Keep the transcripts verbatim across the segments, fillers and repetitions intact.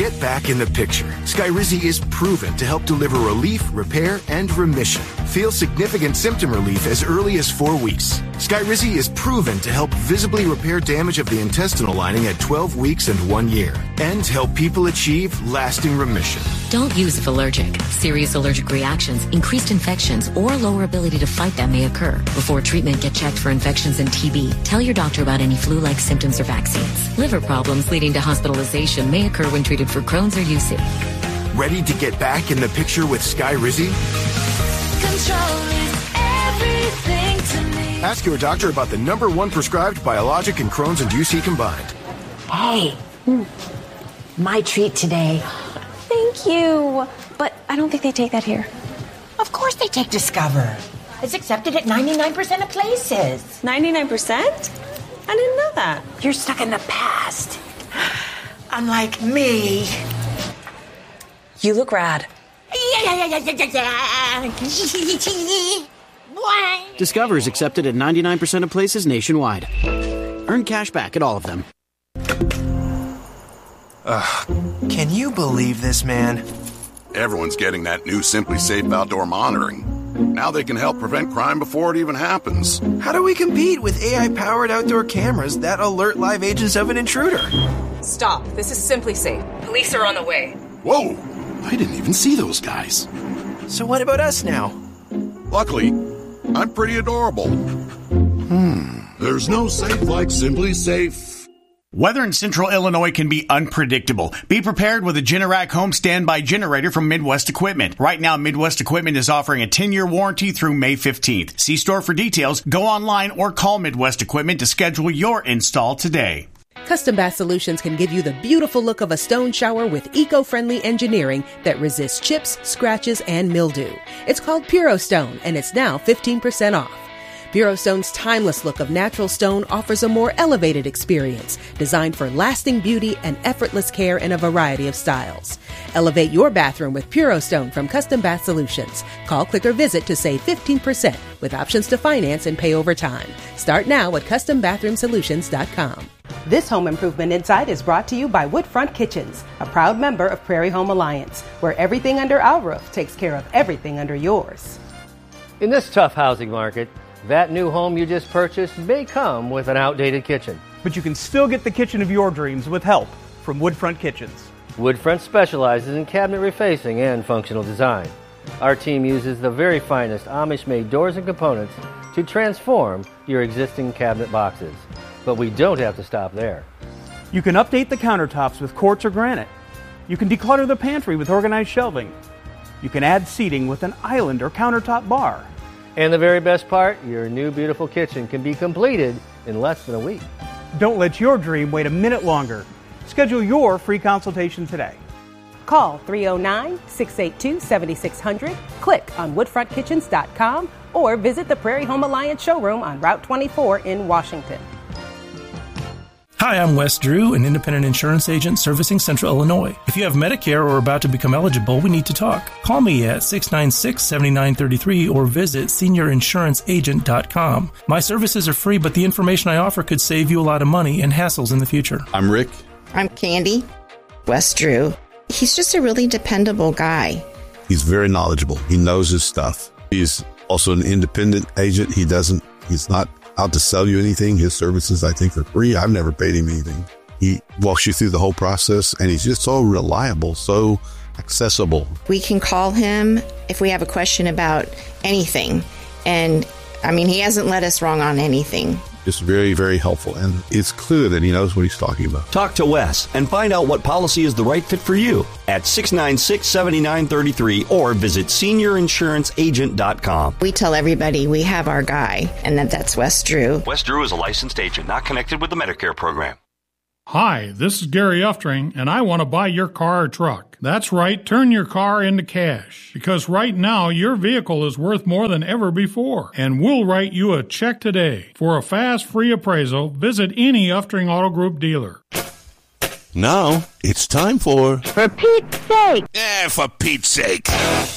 Get back in the picture. Skyrizi is proven to help deliver relief, repair, and remission. Feel significant symptom relief as early as four weeks. Skyrizi is proven to help visibly repair damage of the intestinal lining at twelve weeks and one year, and help people achieve lasting remission. Don't use if allergic. Serious allergic reactions, increased infections, or lower ability to fight them may occur. Before treatment, get checked for infections and T B. Tell your doctor about any flu-like symptoms or vaccines. Liver problems leading to hospitalization may occur when treated for Crohn's or U C. Ready to get back in the picture with Skyrizi? Control is everything to me. Ask your doctor about the number one prescribed biologic in Crohn's and U C combined. Hey, my treat today. Thank you. But I don't think they take that here. Of course they take Discover. It's accepted at ninety-nine percent of places. ninety-nine percent? I didn't know that. You're stuck in the past. Unlike me. You look rad. Discover is accepted at ninety-nine percent of places nationwide. Earn cash back at all of them. Ugh, can you believe this, man? Everyone's getting that new Simply Safe outdoor monitoring. Now they can help prevent crime before it even happens. How do we compete with A I-powered outdoor cameras that alert live agents of an intruder? Stop. This is Simply Safe. Police are on the way. Whoa! I didn't even see those guys. So what about us now? Luckily, I'm pretty adorable. Hmm. There's no safe like Simply Safe. Weather in central Illinois can be unpredictable. Be prepared with a Generac home standby generator from Midwest Equipment. Right now, Midwest Equipment is offering a ten-year warranty through May fifteenth. See store for details, go online, or call Midwest Equipment to schedule your install today. Custom Bath Solutions can give you the beautiful look of a stone shower with eco-friendly engineering that resists chips, scratches, and mildew. It's called Puro Stone, and it's now fifteen percent off. Puro Stone's timeless look of natural stone offers a more elevated experience, designed for lasting beauty and effortless care in a variety of styles. Elevate your bathroom with Puro Stone from Custom Bath Solutions. Call, click, or visit to save fifteen percent with options to finance and pay over time. Start now at custom bathroom solutions dot com. This Home Improvement Insight is brought to you by Woodfront Kitchens, a proud member of Prairie Home Alliance, where everything under our roof takes care of everything under yours. In this tough housing market, that new home you just purchased may come with an outdated kitchen. But you can still get the kitchen of your dreams with help from Woodfront Kitchens. Woodfront specializes in cabinet refacing and functional design. Our team uses the very finest Amish-made doors and components to transform your existing cabinet boxes. But we don't have to stop there. You can update the countertops with quartz or granite. You can declutter the pantry with organized shelving. You can add seating with an island or countertop bar. And the very best part, your new beautiful kitchen can be completed in less than a week. Don't let your dream wait a minute longer. Schedule your free consultation today. Call three oh nine, six eight two, seven six zero zero, click on woodfront kitchens dot com, or visit the Prairie Home Alliance showroom on Route twenty-four in Washington. Hi, I'm Wes Drew, an independent insurance agent servicing Central Illinois. If you have Medicare or are about to become eligible, we need to talk. Call me at six nine six, seven nine three three or visit senior insurance agent dot com. My services are free, but the information I offer could save you a lot of money and hassles in the future. I'm Rick. I'm Candy. Wes Drew. He's just a really dependable guy. He's very knowledgeable. He knows his stuff. He's also an independent agent. He doesn't, he's not out to sell you anything. His services, I think, are free. I've never paid him anything. He walks you through the whole process, and he's just so reliable, so accessible. We can call him if we have a question about anything. And, I mean, he hasn't led us wrong on anything. Just very, very helpful. And it's clear that he knows what he's talking about. Talk to Wes and find out what policy is the right fit for you at six nine six, seven nine three three or visit senior insurance agent dot com. We tell everybody we have our guy, and that that's Wes Drew. Wes Drew is a licensed agent not connected with the Medicare program. Hi, this is Gary Uftring, and I want to buy your car or truck. That's right, turn your car into cash, because right now your vehicle is worth more than ever before, and we'll write you a check today. For a fast, free appraisal, visit any Uftring Auto Group dealer. Now, it's time for... For Pete's sake! Eh, for Pete's sake!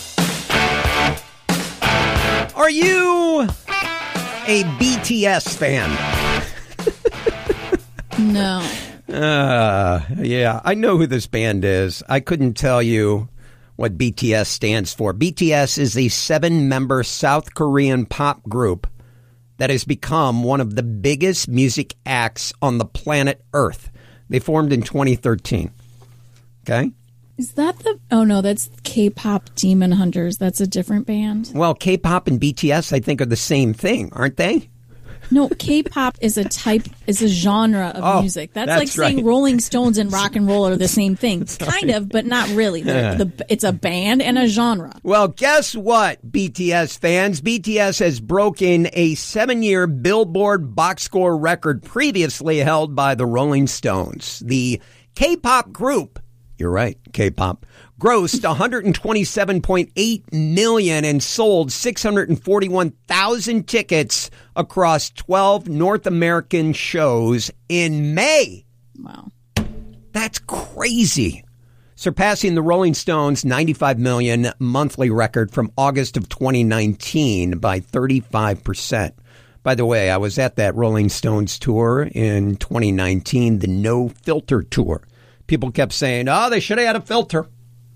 Are you a B T S fan? No. Uh, yeah, I know who this band is. I couldn't tell you what B T S stands for. B T S is a seven-member South Korean pop group that has become one of the biggest music acts on the planet Earth. They formed in twenty thirteen. Okay? Is that the... Oh, no, that's K-pop Demon Hunters. That's a different band. Well, K-pop and B T S, I think, are the same thing, aren't they? No, K-pop is a type, is a genre of Oh, music. That's, that's like saying right. Rolling Stones and rock and roll are the same thing. Kind of, but not really. They're- Yeah. the, it's a band and a genre. Well, guess what, B T S fans? B T S has broken a seven-year Billboard box score record previously held by the Rolling Stones. The K-pop group, you're right, K-pop, grossed one hundred twenty-seven point eight million dollars and sold six hundred forty-one thousand tickets across twelve North American shows in May. Wow. That's crazy. Surpassing the Rolling Stones' ninety-five million monthly record from August of twenty nineteen by thirty-five percent. By the way, I was at that Rolling Stones tour in twenty nineteen, the No Filter tour. People kept saying, oh, they should have had a filter.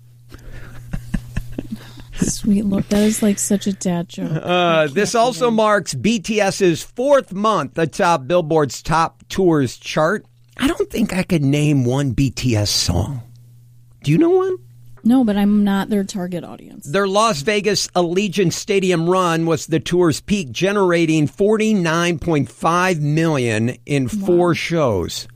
Sweet Lord, that is like such a dad joke. Uh, this also marks BTS's fourth month atop Billboard's top tours chart. I don't think I could name one B T S song. Do you know one? No, but I'm not their target audience. Their Las Vegas Allegiant Stadium run was the tour's peak, generating forty-nine point five million dollars in four shows.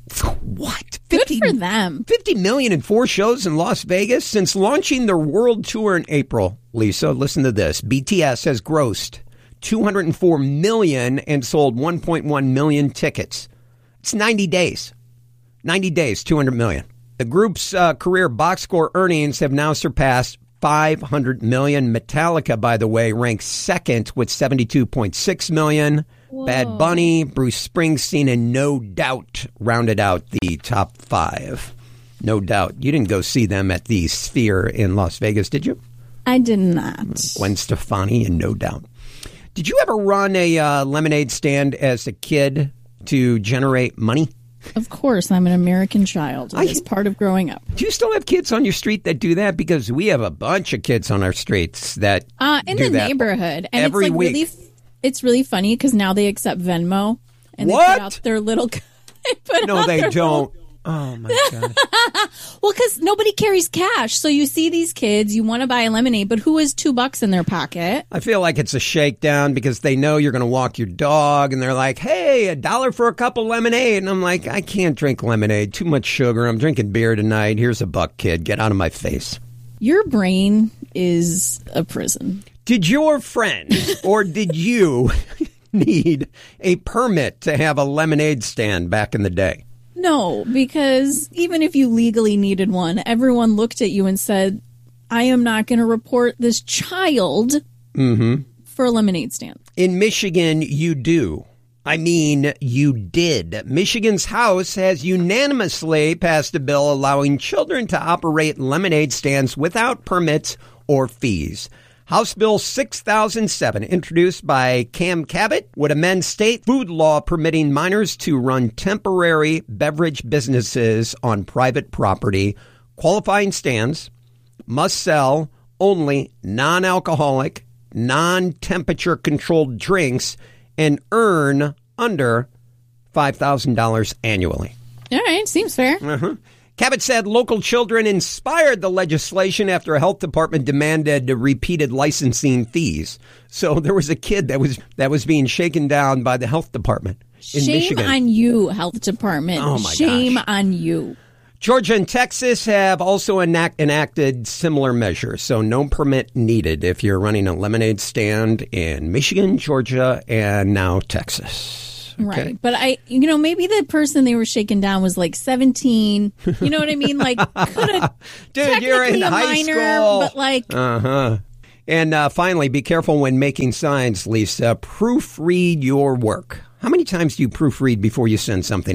What? fifty, Good for them. fifty million in four shows in Las Vegas since launching their world tour in April. Lisa, listen to this. B T S has grossed two hundred four million dollars and sold one point one million tickets. It's ninety days. ninety days, two hundred million dollars. The group's uh, career box score earnings have now surpassed five hundred million dollars. Metallica, by the way, ranks second with seventy-two point six million dollars. Whoa. Bad Bunny, Bruce Springsteen, and No Doubt rounded out the top five. No Doubt. You didn't go see them at the Sphere in Las Vegas, did you? I did not. Gwen Stefani and No Doubt. Did you ever run a uh, lemonade stand as a kid to generate money? Of course, I'm an American child. It's part of growing up. Do you still have kids on your street that do that? Because we have a bunch of kids on our streets that Uh, in do the that neighborhood. And every it's like week. really, f- it's really funny because now they accept Venmo. And they What? put out their little... they put No, out they their don't. little- Oh, my God. Well, because nobody carries cash. So you see these kids, you want to buy a lemonade, but who has two bucks in their pocket? I feel like it's a shakedown because they know you're going to walk your dog and they're like, hey, a dollar for a cup of lemonade. And I'm like, I can't drink lemonade. Too much sugar. I'm drinking beer tonight. Here's a buck, kid. Get out of my face. Your brain is a prison. Did your friends or did you need a permit to have a lemonade stand back in the day? No, because even if you legally needed one, everyone looked at you and said, I am not going to report this child Mm-hmm. for a lemonade stand. In Michigan, you do. I mean, you did. Michigan's House has unanimously passed a bill allowing children to operate lemonade stands without permits or fees. House Bill six thousand seven, introduced by Cam Cabot, would amend state food law permitting minors to run temporary beverage businesses on private property. Qualifying stands must sell only non-alcoholic, non-temperature controlled drinks and earn under five thousand dollars annually. All right, seems fair. Uh-huh. Cabot said local children inspired the legislation after a health department demanded repeated licensing fees. So there was a kid that was that was being shaken down by the health department in Shame Michigan. on you, health department. Oh, my Shame gosh. on you. Georgia and Texas have also enact- enacted similar measures, so no permit needed if you're running a lemonade stand in Michigan, Georgia, and now Texas. Okay. Right. But I, you know, maybe the person they were shaking down was like seventeen. You know what I mean? Like, could have Dude, you're in a high minor, school. but like, Uh-huh. And uh, finally, be careful when making signs, Lisa. Proofread your work. How many times do you proofread before you send something off?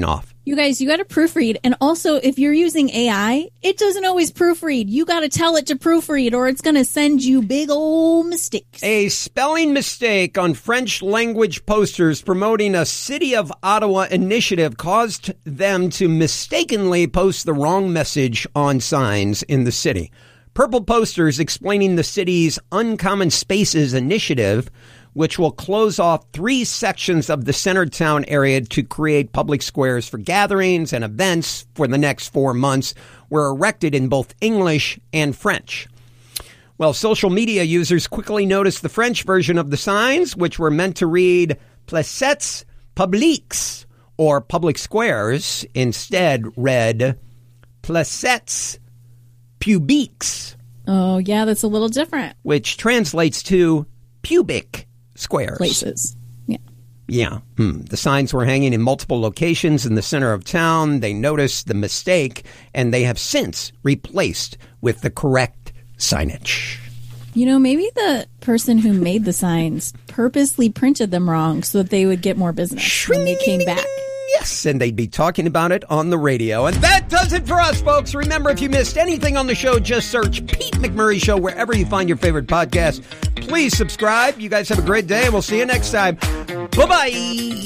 You guys, you got to proofread. And also, if you're using A I, it doesn't always proofread. You got to tell it to proofread or it's going to send you big old mistakes. A spelling mistake on French language posters promoting a City of Ottawa initiative caused them to mistakenly post the wrong message on signs in the city. Purple posters explaining the city's Uncommon Spaces initiative, which will close off three sections of the centered town area to create public squares for gatherings and events for the next four months, were erected in both English and French. Well, social media users quickly noticed the French version of the signs, which were meant to read Placettes Publiques, or public squares, instead read Placettes Pubiques. Oh, yeah, that's a little different. Which translates to pubic squares. Places. Yeah. Yeah. Hmm. The signs were hanging in multiple locations in the center of town. They noticed the mistake, and they have since replaced with the correct signage. You know, maybe the person who made the signs purposely printed them wrong so that they would get more business when they came back. Yes, and they'd be talking about it on the radio. And that does it for us, folks. Remember, if you missed anything on the show, just search Pete McMurray Show wherever you find your favorite podcast. Please subscribe. You guys have a great day, and we'll see you next time. Bye-bye.